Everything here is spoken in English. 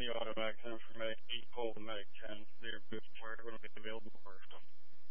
the automatic information, equal medic 10, their boots were going to be available first.